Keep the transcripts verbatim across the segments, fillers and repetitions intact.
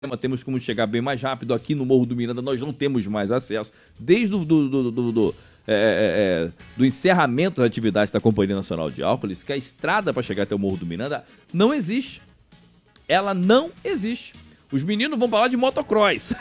temos como chegar bem mais rápido. Aqui no Morro do Miranda nós não temos mais acesso. Desde o do, do, do, do, é, é, é, do encerramento das atividades da Companhia Nacional de Álcool, que a estrada para chegar até o Morro do Miranda não existe. Ela não existe. Os meninos vão falar de motocross.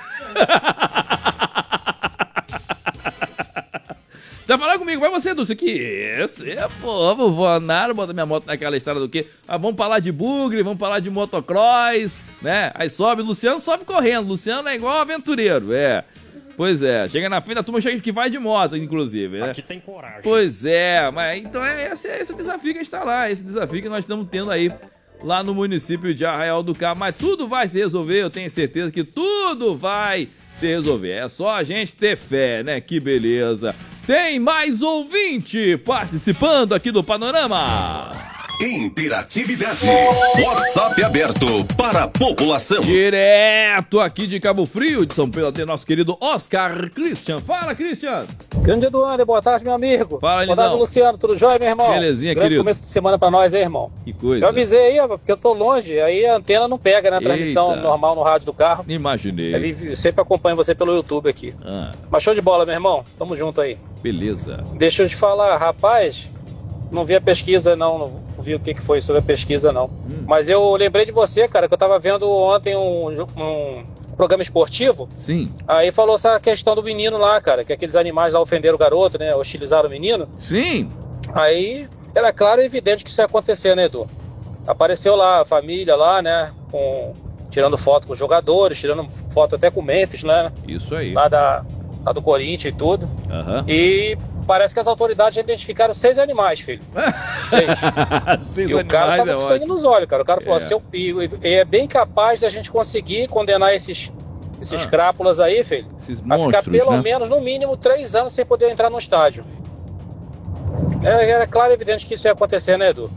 Já falaram comigo, vai você, Dulce, que esse é, pô, vou andar, botar minha moto naquela estrada do quê? Ah, vamos falar de bugre, vamos falar de motocross, né? Aí sobe, Luciano sobe correndo, Luciano é igual aventureiro, é. Pois é, chega na frente da turma, chega que vai de moto, inclusive, né? Aqui tem coragem. Pois é, mas então é esse, é esse o desafio que está lá, esse desafio que nós estamos tendo aí, lá no município de Arraial do Cabo, mas tudo vai se resolver, eu tenho certeza que tudo vai se resolver, é só a gente ter fé, né? Que beleza. Tem mais ouvinte participando aqui do Panorama. Interatividade. WhatsApp aberto para a população. Direto aqui de Cabo Frio, de São Pedro, tem nosso querido Oscar Christian. Fala, Christian. Grande Eduardo, boa tarde, meu amigo. Fala, Boa tarde, Luciano. Tudo jóia, meu irmão? Belezinha, Grande querido. começo de semana pra nós, hein, irmão? Que coisa. Eu avisei aí, ó, porque eu tô longe, aí a antena não pega, né? A transmissão Eita. normal no rádio do carro. Imaginei. Eu sempre acompanho você pelo YouTube aqui. Ah, Mas show de bola, meu irmão. Tamo junto aí. beleza. Deixa eu te falar, rapaz, não vi a pesquisa, não. Não vi o que que foi sobre a pesquisa, não. Hum. Mas eu lembrei de você, cara, que eu tava vendo ontem um, um programa esportivo. Sim. Aí falou essa questão do menino lá, cara, que aqueles animais lá ofenderam o garoto, né? Hostilizaram o menino. Sim. Aí era claro e evidente que isso ia acontecer, né, Edu? Apareceu lá a família lá, né? Com, tirando foto com os jogadores, tirando foto até com o Memphis, né? Isso aí. Lá, da, lá do Corinthians e tudo. Aham. E parece que as autoridades já identificaram seis animais, filho. Seis. Seis E o cara animais tava é com sangue ótimo. nos olhos, cara. O cara falou É. assim, eu, e, e é bem capaz da gente conseguir condenar esses, esses Ah. crápulas aí, filho. Esses A ficar monstros, pelo né? menos, no mínimo, três anos sem poder entrar no estádio. Era, era claro e evidente que isso ia acontecer, né, Edu?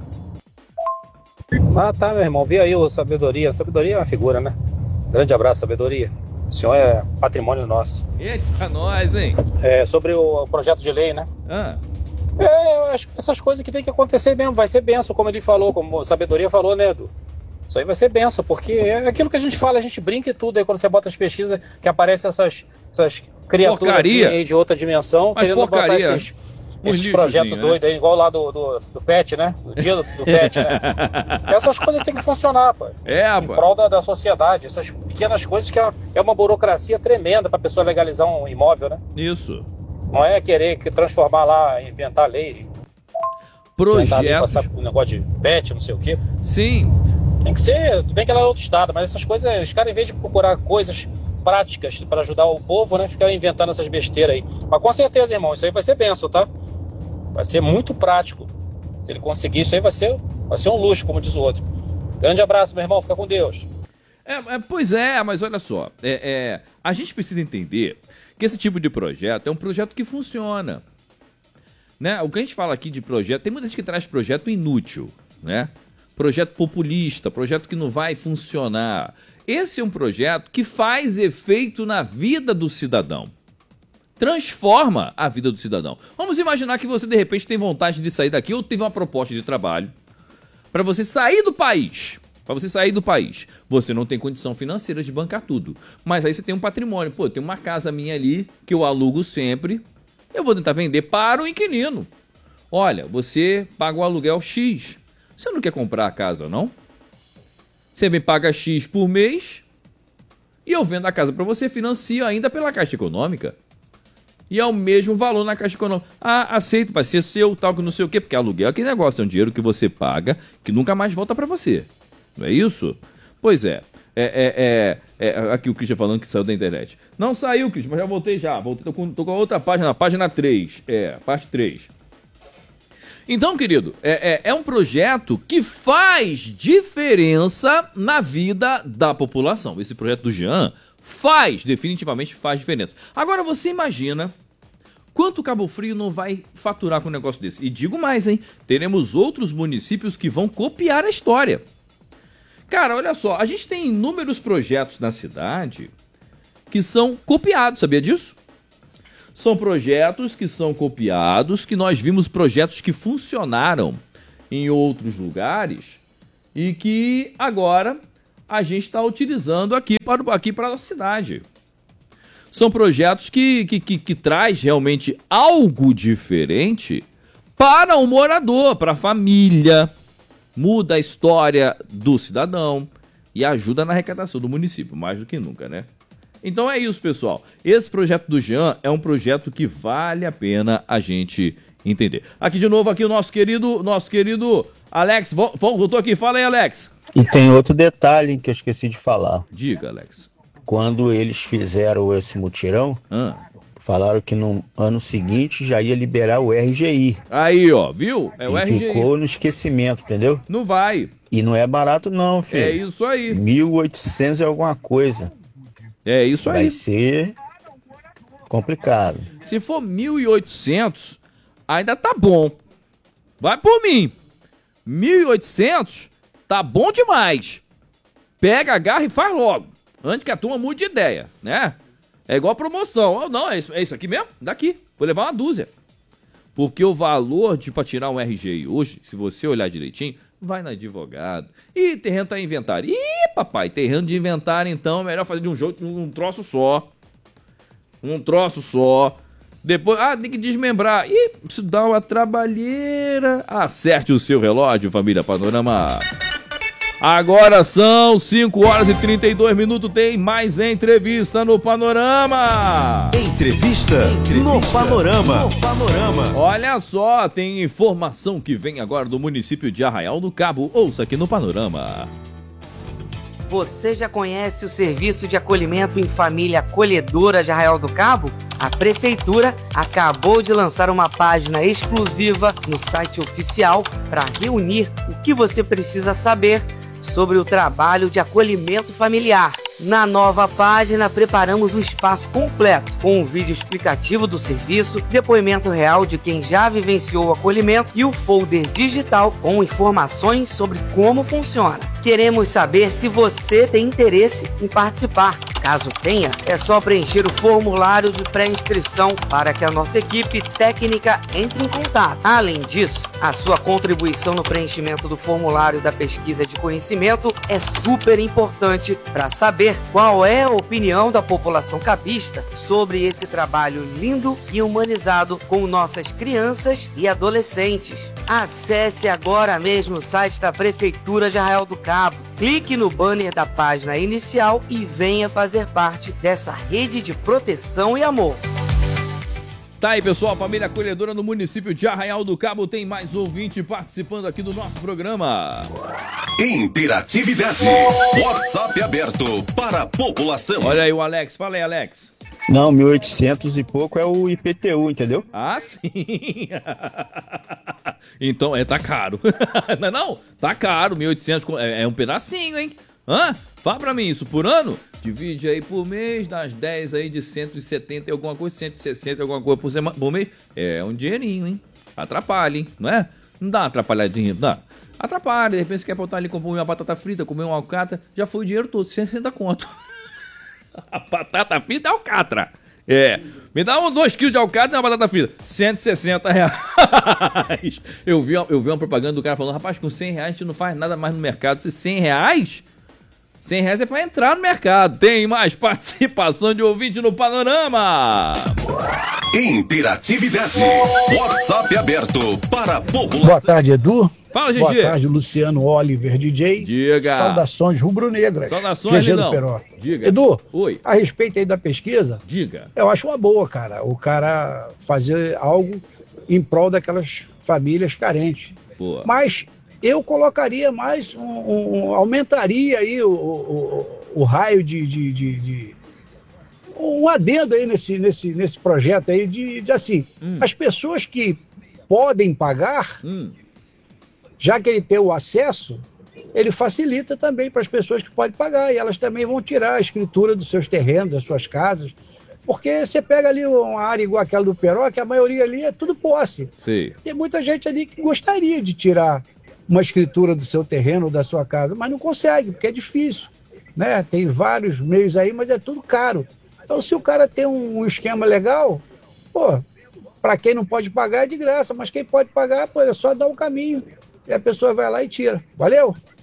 Ah, tá, meu irmão. Vi aí o Sabedoria. Sabedoria é uma figura, né? Grande abraço, Sabedoria. O senhor é patrimônio nosso. Eita, nós, hein? É, sobre o projeto de lei, né? Ah, É, eu acho que essas coisas que tem que acontecer mesmo. Vai ser benção, como ele falou, como a Sabedoria falou, né, Edu? Isso aí vai ser benção, porque é aquilo que a gente fala, a gente brinca e tudo. Aí quando você bota as pesquisas que aparecem essas, essas criaturas assim, Porcaria. aí de outra dimensão, Mas querendo botar porcaria. esses, Um esses lixozinho, projetos né? doidos aí, igual lá do, do, do Pet, né? O dia do, do Pet, né? Essas coisas têm que funcionar, pô. é, Em rapaz. prol da, da sociedade. Essas pequenas coisas que é, é uma burocracia tremenda para a pessoa legalizar um imóvel, né? Isso. Não é querer que transformar lá, inventar lei. Inventar lei, Projetos. passar um negócio de pet, não sei o quê. Sim. Tem que ser, tudo bem que ela é outro estado, mas essas coisas, os caras, em vez de procurar coisas práticas para ajudar o povo, né, ficam inventando essas besteiras aí. Mas com certeza, irmão, isso aí vai ser benção, tá? Vai ser muito prático. Se ele conseguir, isso aí vai ser, vai ser um luxo, como diz o outro. Grande abraço, meu irmão, fica com Deus. É, é, pois é, mas olha só, é, é, a gente precisa entender que esse tipo de projeto é um projeto que funciona. Né? O que a gente fala aqui de projeto, tem muita gente que traz projeto inútil, né? Projeto populista, projeto que não vai funcionar. Esse é um projeto que faz efeito na vida do cidadão. Transforma a vida do cidadão. Vamos imaginar que você de repente tem vontade de sair daqui ou teve uma proposta de trabalho para você sair do país. Para você sair do país. Você não tem condição financeira de bancar tudo. Mas aí você tem um patrimônio. Pô, tem uma casa minha ali que eu alugo sempre. Eu vou tentar vender para o inquilino. Olha, você paga o aluguel X. Você não quer comprar a casa, não? Você me paga X por mês e eu vendo a casa para você, financio ainda pela Caixa Econômica. E é o mesmo valor na Caixa Econômica. Ah, aceito, vai ser seu, tal, que não sei o quê, porque aluguel é aquele negócio, é um dinheiro que você paga que nunca mais volta para você. Não é isso? Pois é. É, é, é, é aqui o Christian falando que saiu da internet. Não saiu, Christian, mas já voltei já. Voltei, tô com, tô com a outra página, página três. É, parte três. Então, querido, é, é, é um projeto que faz diferença na vida da população. Esse projeto do Jean faz, definitivamente faz diferença. Agora, você imagina quanto Cabo Frio não vai faturar com um negócio desse. E digo mais, hein? Teremos outros municípios que vão copiar a história. Cara, olha só, a gente tem inúmeros projetos na cidade que são copiados, sabia disso? São projetos que são copiados, que nós vimos projetos que funcionaram em outros lugares e que agora a gente está utilizando aqui para, aqui para a nossa cidade. São projetos que, que, que, que traz realmente algo diferente para o morador, para a família, muda a história do cidadão e ajuda na arrecadação do município, mais do que nunca, né? Então é isso, pessoal. Esse projeto do Jean é um projeto que vale a pena a gente entender. Aqui de novo, aqui o nosso querido, nosso querido Alex, voltou aqui, fala aí, Alex. E tem outro detalhe que eu esqueci de falar. Diga, Alex. Quando eles fizeram esse mutirão, ah. falaram que no ano seguinte já ia liberar o R G I. Aí, ó, viu? É o e R G I. Ficou no esquecimento, entendeu? Não vai. E não é barato não, filho. É isso aí. mil e oitocentos é alguma coisa. É isso aí. Vai ser complicado. Se for mil e oitocentos, ainda tá bom. Vai por mim. mil e oitocentos tá bom demais. Pega, agarra e faz logo. Antes que a turma mude de ideia, né? É igual promoção. Oh, não, é isso, é isso aqui mesmo? Daqui. Vou levar uma dúzia. Porque o valor de pra tirar um R G I hoje, se você olhar direitinho, vai no advogado. Ih, terreno tá em inventário. Ih, papai, terreno de inventário, então, melhor fazer de um jogo, um troço só. Um troço só. Depois, ah, tem que desmembrar. Ih, isso dá uma trabalheira. Acerte o seu relógio, família Panorama. Agora são cinco horas e trinta e dois minutos, tem mais entrevista no Panorama. Entrevista, entrevista no Panorama. No Panorama. Olha só, tem informação que vem agora do município de Arraial do Cabo. Ouça aqui no Panorama. Você já conhece o serviço de acolhimento em família acolhedora de Arraial do Cabo? A Prefeitura acabou de lançar uma página exclusiva no site oficial para reunir o que você precisa saber sobre o trabalho de acolhimento familiar. Na nova página, preparamos um espaço completo, com um vídeo explicativo do serviço, depoimento real de quem já vivenciou o acolhimento e o folder digital com informações sobre como funciona. Queremos saber se você tem interesse em participar. Caso tenha, é só preencher o formulário de pré-inscrição para que a nossa equipe técnica entre em contato. Além disso, a sua contribuição no preenchimento do formulário da pesquisa de conhecimento é super importante para saber qual é a opinião da população cabista sobre esse trabalho lindo e humanizado com nossas crianças e adolescentes. Acesse agora mesmo o site da Prefeitura de Arraial do Cabo, clique no banner da página inicial e venha fazer parte dessa rede de proteção e amor. Tá aí, pessoal, família acolhedora no município de Arraial do Cabo, tem mais ouvinte participando aqui do nosso programa. Interatividade, WhatsApp aberto para a população. Olha aí o Alex, fala aí, Alex. Não, mil e oitocentos e pouco é o I P T U, entendeu? Ah, sim. Então, é, tá caro. Não, não, tá caro, mil e oitocentos, é, é um pedacinho, hein? Hã? Fala pra mim isso, por ano? Divide aí por mês, das dez aí de cento e setenta e alguma coisa, cento e sessenta e alguma coisa por, semana, por mês. É um dinheirinho, hein? Atrapalha, hein? Não é? Não dá uma atrapalhadinha, não dá? Atrapalha, de repente você quer botar ali, comprar uma batata frita, comer uma alcatra, já foi o dinheiro todo, cento e sessenta conto. A batata frita é alcatra. É, me dá um dois quilos de alcatra e uma batata frita, cento e sessenta reais. Eu vi, eu vi uma propaganda do cara falando, rapaz, com cem reais a gente não faz nada mais no mercado. Se cem reais... cem reais é pra entrar no mercado. Tem mais participação de ouvinte no Panorama. Interatividade. WhatsApp aberto para a população. Boa tarde, Edu. Fala, G G. Boa tarde, Luciano Oliver, D J. Diga. Saudações rubro-negras. Saudações, G G do Lindão. Peró. Diga. Edu, Oi. a respeito aí da pesquisa, Diga. eu acho uma boa, cara, o cara fazer algo em prol daquelas famílias carentes. Boa. Mas eu colocaria mais, um, um, aumentaria aí o, o, o raio de, de, de, de... um adendo aí nesse, nesse, nesse projeto aí de, de assim, hum. as pessoas que podem pagar, hum. já que ele tem o acesso, ele facilita também para as pessoas que podem pagar, e elas também vão tirar a escritura dos seus terrenos, das suas casas, porque você pega ali uma área igual aquela do Peró, que a maioria ali é tudo posse. Sim. Tem muita gente ali que gostaria de tirar uma escritura do seu terreno, da sua casa, mas não consegue, porque é difícil, né? Tem vários meios aí, mas é tudo caro. Então, se o cara tem um, um esquema legal, pô, para quem não pode pagar é de graça, mas quem pode pagar, pô, é só dar um caminho, e a pessoa vai lá e tira. Valeu?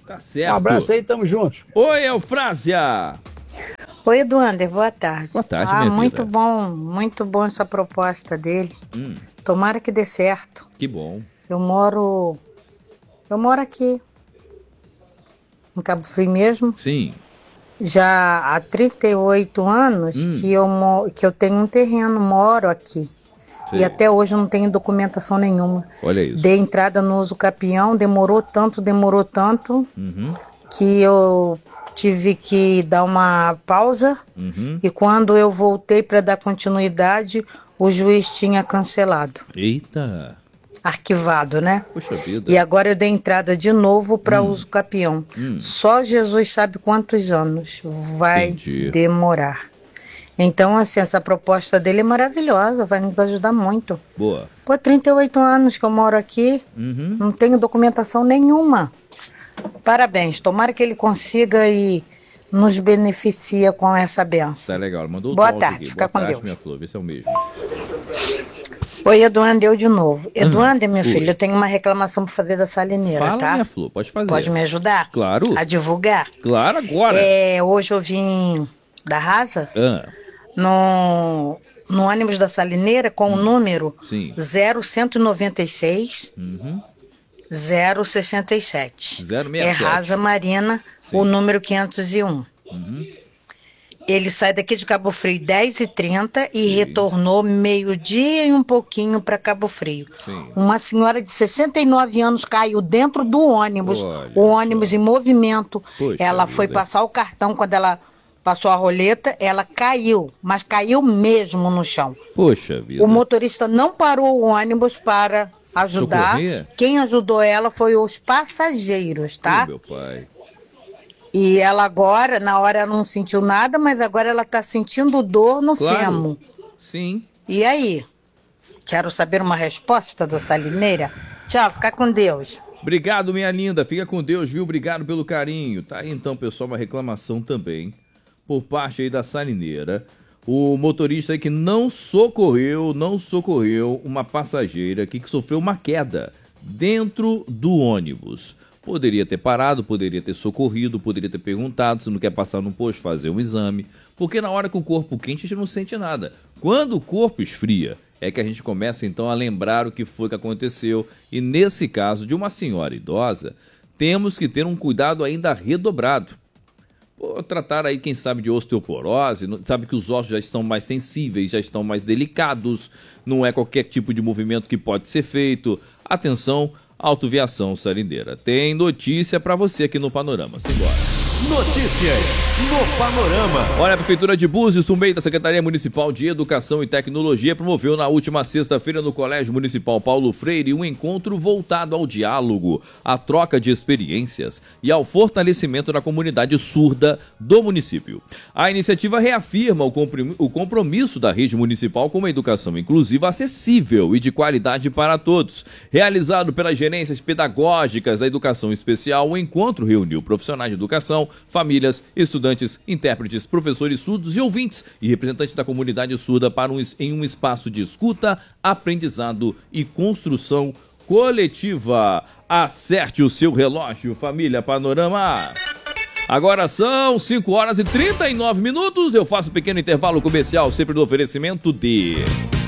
Tá certo. Um abraço aí, tamo juntos. Oi, Eufrásia. Oi, Eduander, boa tarde. Boa tarde, ah, minha muito vida. bom, muito bom essa proposta dele. Hum, Tomara que dê certo. que bom. Eu moro, eu moro aqui, em Cabo Frio mesmo, Sim. já há trinta e oito anos Hum. que, eu, mo- que eu tenho um terreno, moro aqui. Sei. E até hoje eu não tenho documentação nenhuma. Olha isso. Dei entrada no uso capião, demorou tanto, demorou tanto, Uhum, que eu tive que dar uma pausa. uhum. E quando eu voltei para dar continuidade, o juiz tinha cancelado, Eita. arquivado, né? Poxa vida. E agora eu dei entrada de novo para Hum. uso capião. Hum. Só Jesus sabe quantos anos vai Entendi. demorar. Então, assim, essa proposta dele é maravilhosa, vai nos ajudar muito. Boa. Pô, trinta e oito anos que eu moro aqui, Uhum. não tenho documentação nenhuma. Parabéns, tomara que ele consiga e nos beneficia com essa benção. Tá legal. Mandou Boa outro áudio tarde, aqui. fica Boa com tarde, Deus. minha flor. Vê se é o mesmo. Oi, Eduander, eu de novo. Eduander, meu Oi. filho, eu tenho uma reclamação para fazer da salineira, Fala, tá? minha flor. Pode fazer. Pode me ajudar? Claro. A divulgar? Claro, agora. É, hoje eu vim da Rasa, Ah, no, no ônibus da salineira, com o número sim. zero um nove seis Uhum. zero seis sete. zero É seis sete. Rasa Marina, Sim. o número quinhentos e um. Uhum. Ele sai daqui de Cabo Frio dez e trinta e Sim. retornou meio-dia e um pouquinho para Cabo Frio. Sim. Uma senhora de sessenta e nove anos caiu dentro do ônibus, Olha o ônibus só. em movimento. Poxa Ela vida. foi passar o cartão, quando ela passou a roleta, ela caiu, mas caiu mesmo no chão. Poxa vida. O motorista não parou o ônibus para ajudar. Socorrer? Quem ajudou ela foi os passageiros, tá? Ô, meu pai. E ela agora, na hora ela não sentiu nada, mas agora ela tá sentindo dor no Claro. fêmur. Sim. E aí? Quero saber uma resposta da salineira. Tchau, fica com Deus. Obrigado, minha linda. Fica com Deus, viu? Obrigado pelo carinho. Tá aí, então, pessoal, uma reclamação também por parte aí da salineira. O motorista aí que não socorreu, não socorreu uma passageira aqui que sofreu uma queda dentro do ônibus. Poderia ter parado, poderia ter socorrido, poderia ter perguntado se não quer passar no posto, fazer um exame. Porque na hora que o corpo quente, a gente não sente nada. Quando o corpo esfria, é que a gente começa então a lembrar o que foi que aconteceu. E nesse caso de uma senhora idosa, temos que ter um cuidado ainda redobrado. Pô, tratar aí, quem sabe, de osteoporose, não- sabe que os ossos já estão mais sensíveis, já estão mais delicados, não é qualquer tipo de movimento que pode ser feito. Atenção, autoviação salineira. Tem notícia pra você aqui no Panorama. Simbora. Notícias no Panorama. Olha, a Prefeitura de Búzios, por meio da Secretaria Municipal de Educação e Tecnologia, promoveu na última sexta-feira no Colégio Municipal Paulo Freire um encontro voltado ao diálogo, à troca de experiências e ao fortalecimento da comunidade surda do município. A iniciativa reafirma o comprom- o compromisso da rede municipal com uma educação inclusiva, acessível e de qualidade para todos. Realizado pelas gerências pedagógicas da educação especial, o encontro reuniu profissionais de educação, famílias, estudantes, intérpretes, professores surdos e ouvintes e representantes da comunidade surda para um, es- em um espaço de escuta, aprendizado e construção coletiva. Acerte o seu relógio, família Panorama. Agora são cinco horas e trinta e nove minutos. Eu faço um pequeno intervalo comercial, sempre no oferecimento de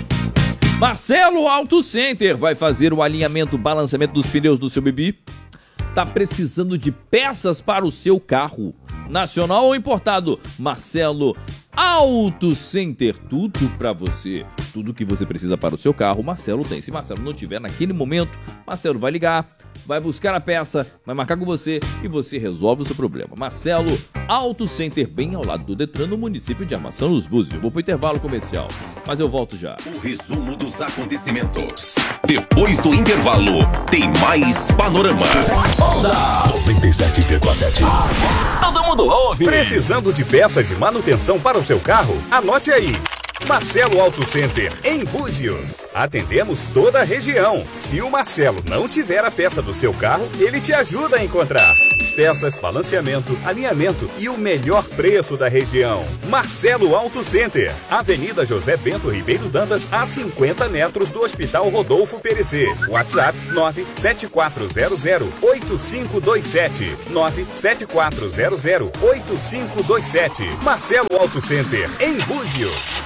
Marcelo Auto Center. Vai fazer o alinhamento, balanceamento dos pneus do seu bebê? Tá precisando de peças para o seu carro, nacional ou importado? Marcelo Auto Center, tudo para você, tudo que você precisa para o seu carro, Marcelo tem. Se Marcelo não tiver naquele momento, Marcelo vai ligar, vai buscar a peça, vai marcar com você e você resolve o seu problema. Marcelo Auto Center, bem ao lado do Detran, no município de Armação dos Búzios. Eu vou pro intervalo comercial, mas eu volto já. O resumo dos acontecimentos. Depois do intervalo, tem mais Panorama. noventa e sete vírgula sete. Todo mundo ouve. Precisando de peças de manutenção para o seu carro? Anote aí. Marcelo Auto Center, em Búzios. Atendemos toda a região. Se o Marcelo não tiver a peça do seu carro, ele te ajuda a encontrar. peças, balanceamento, alinhamento e o melhor preço da região. Marcelo Auto Center, Avenida José Bento Ribeiro Dantas, a cinquenta metros do Hospital Rodolfo Perecê. WhatsApp nove sete quatro zero zero oito cinco dois sete, nove sete quatro zero zero oito cinco dois sete. Marcelo Auto Center, em Búzios.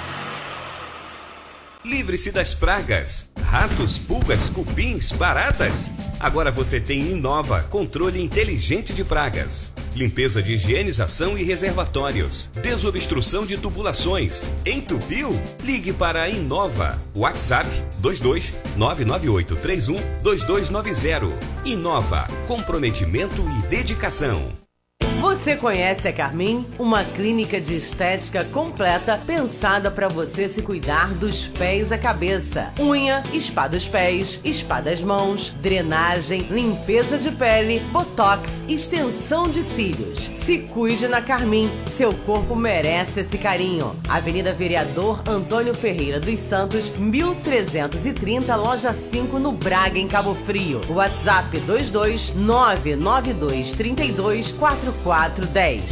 Livre-se das pragas, ratos, pulgas, cupins, baratas. Agora você tem Inova, controle inteligente de pragas. Limpeza de higienização e reservatórios. Desobstrução de tubulações. Entupiu? Ligue para a Inova. WhatsApp dois dois nove nove oito três um dois dois nove zero. Inova. Comprometimento e dedicação. Você conhece a Carmin? Uma clínica de estética completa pensada para você se cuidar dos pés à cabeça. Unha, spa dos pés, spa das mãos, drenagem, limpeza de pele, botox, extensão de cílios. Se cuide na Carmin, seu corpo merece esse carinho. Avenida Vereador Antônio Ferreira dos Santos, mil trezentos e trinta, loja cinco, no Braga, em Cabo Frio. WhatsApp dois dois nove nove dois três dois quatro quatro um zero.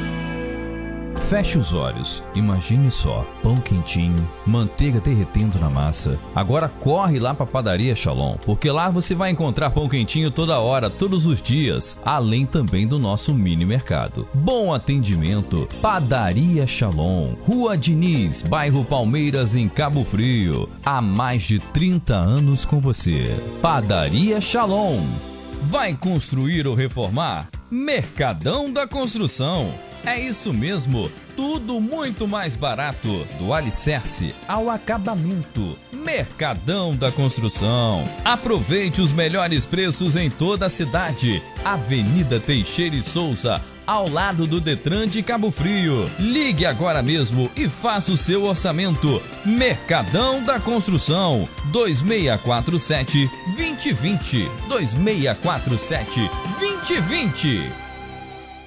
Feche os olhos, imagine só, pão quentinho, manteiga derretendo na massa. Agora corre lá para a Padaria Shalom, porque lá você vai encontrar pão quentinho toda hora, todos os dias, além também do nosso mini mercado. Bom atendimento, Padaria Shalom, Rua Diniz, bairro Palmeiras, em Cabo Frio. Há mais de trinta anos com você. Padaria Shalom. Vai construir ou reformar? Mercadão da Construção. É isso mesmo, tudo muito mais barato, do alicerce ao acabamento. Mercadão da Construção. Aproveite os melhores preços em toda a cidade. Avenida Teixeira e Souza, ao lado do Detran de Cabo Frio. Ligue agora mesmo e faça o seu orçamento. Mercadão da Construção, dois seis quatro sete, dois zero dois zero. dois seis quatro sete, dois zero dois zero.